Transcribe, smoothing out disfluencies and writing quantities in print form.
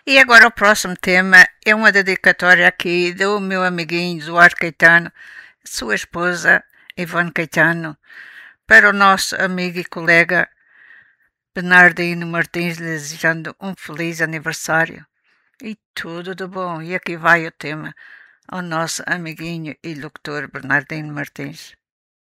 E agora o próximo tema é uma dedicatória aqui do meu amiguinho Eduardo Caetano, sua esposa Ivone Caetano, para o nosso amigo e colega Bernardino Martins, desejando um feliz aniversário e tudo de bom. E aqui vai o tema ao nosso amiguinho e locutor Bernardino Martins.